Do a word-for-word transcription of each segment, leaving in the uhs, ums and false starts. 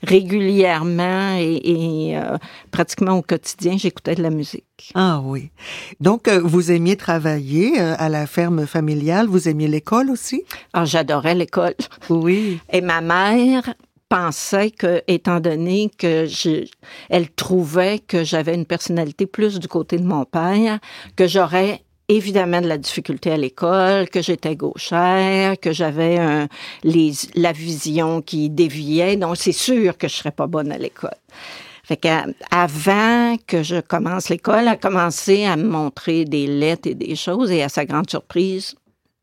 régulièrement et, et euh, pratiquement au quotidien, j'écoutais de la musique. Ah oui. Donc, euh, vous aimiez travailler euh, à la ferme familiale. Vous aimiez l'école aussi? Ah, j'adorais l'école. Oui. Et ma mère pensait que, étant donné que je, elle trouvait que j'avais une personnalité plus du côté de mon père, que j'aurais évidemment de la difficulté à l'école, que j'étais gauchère, que j'avais un, les, la vision qui déviait. Donc, c'est sûr que je serais pas bonne à l'école. Fait qu'avant que je commence l'école, elle a commencé à me montrer des lettres et des choses, et à sa grande surprise,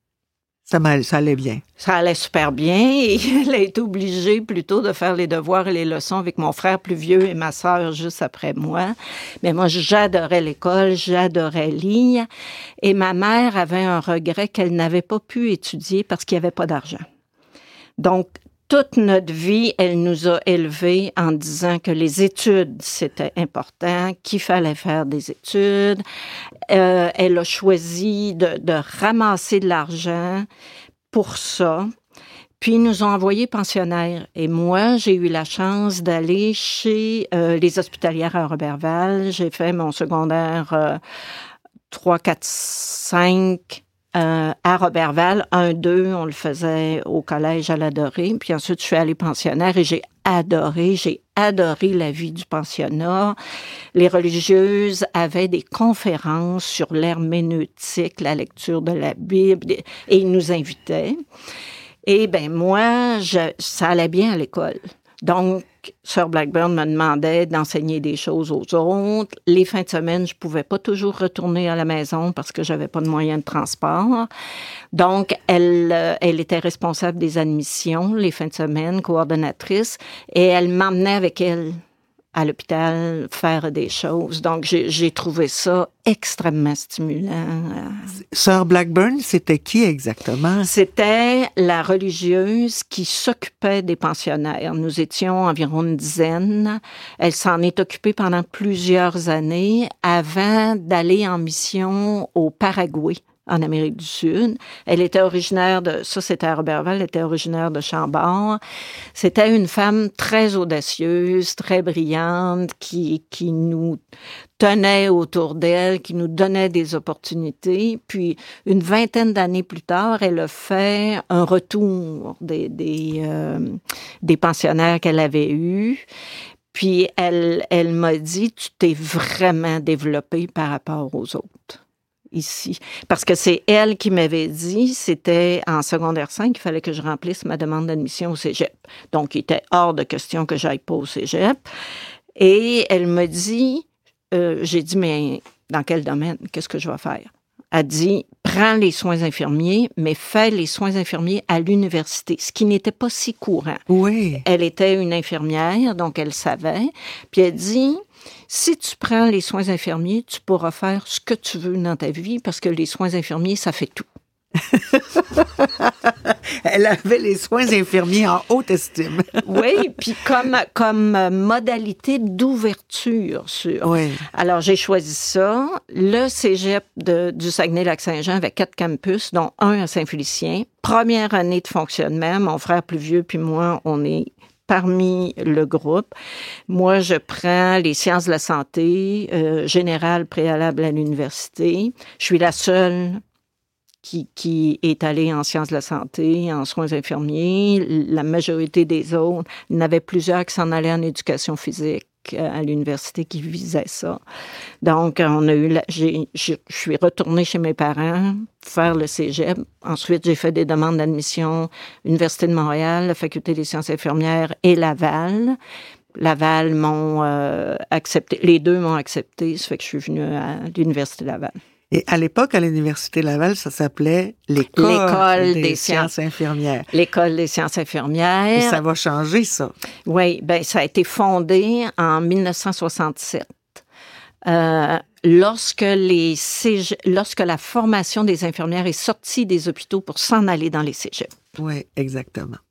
Ça, ça allait bien. Ça allait super bien, et elle a été obligée plutôt de faire les devoirs et les leçons avec mon frère plus vieux et ma sœur juste après moi. Mais moi, j'adorais l'école, j'adorais lire, et ma mère avait un regret qu'elle n'avait pas pu étudier parce qu'il n'y avait pas d'argent. Donc, toute notre vie, elle nous a élevés en disant que les études, c'était important, qu'il fallait faire des études. Euh, elle a choisi de, de ramasser de l'argent pour ça. Puis, ils nous ont envoyés pensionnaires. Et moi, j'ai eu la chance d'aller chez euh, les hospitalières à Roberval. J'ai fait mon secondaire euh, trois, quatre, cinq... Euh, à Roberval, un, deux, on le faisait au collège à l'Adoré. Puis ensuite, je suis allée pensionnaire et j'ai adoré, j'ai adoré la vie du pensionnat. Les religieuses avaient des conférences sur l'herméneutique, la lecture de la Bible, et ils nous invitaient. Et ben moi, je, ça allait bien à l'école. Donc, Sœur Blackburn me demandait d'enseigner des choses aux autres. Les fins de semaine, je pouvais pas toujours retourner à la maison parce que j'avais pas de moyens de transport. Donc, elle, elle était responsable des admissions les fins de semaine, coordonnatrice, et elle m'emmenait avec elle à l'hôpital faire des choses. Donc, j'ai, j'ai trouvé ça extrêmement stimulant. Sœur Blackburn, c'était qui exactement? C'était la religieuse qui s'occupait des pensionnaires. Nous étions environ une dizaine. Elle s'en est occupée pendant plusieurs années avant d'aller en mission au Paraguay, en Amérique du Sud. Elle était originaire de... Ça, c'était à Roberval. Elle était originaire de Chambord. C'était une femme très audacieuse, très brillante, qui, qui nous tenait autour d'elle, qui nous donnait des opportunités. Puis, une vingtaine d'années plus tard, elle a fait un retour des, des, euh, des pensionnaires qu'elle avait eus. Puis, elle, elle m'a dit, tu t'es vraiment développée par rapport aux autres. Ici. Parce que c'est elle qui m'avait dit, c'était en secondaire cinq, il fallait que je remplisse ma demande d'admission au cégep. Donc, il était hors de question que j'aille pas au cégep. Et elle me dit, euh, j'ai dit, mais dans quel domaine? Qu'est-ce que je vais faire? Elle dit, prends les soins infirmiers, mais fais les soins infirmiers à l'université, ce qui n'était pas si courant. Oui. Elle était une infirmière, donc elle savait. Puis elle dit, si tu prends les soins infirmiers, tu pourras faire ce que tu veux dans ta vie parce que les soins infirmiers, ça fait tout. Elle avait les soins infirmiers en haute estime. Oui, puis comme, comme modalité d'ouverture sur. Oui. Alors, j'ai choisi ça. Le cégep de, du Saguenay-Lac-Saint-Jean avait quatre campus, dont un à Saint-Félicien. Première année de fonctionnement, mon frère plus vieux puis moi, on est parmi le groupe. Moi, je prends les sciences de la santé, euh, générale préalable à l'université. Je suis la seule qui, qui est allée en sciences de la santé, en soins infirmiers. La majorité des autres, il y en avait plusieurs qui s'en allaient en éducation physique à l'université qui visaient ça. Donc, on a eu la, j'ai, je suis retournée chez mes parents faire le cégep. Ensuite, j'ai fait des demandes d'admission Université de Montréal, la Faculté des sciences infirmières et Laval. Laval m'ont euh, accepté, les deux m'ont accepté, ça fait que je suis venue à l'Université de Laval. Et à l'époque, à l'Université Laval, ça s'appelait l'École, L'école des, des sciences, sciences infirmières. L'École des sciences infirmières. Et ça va changer, ça. Oui, ben ça a été fondé en dix-neuf cent soixante-sept. Euh, lorsque les cég... lorsque la formation des infirmières est sortie des hôpitaux pour s'en aller dans les cégeps. Oui, exactement.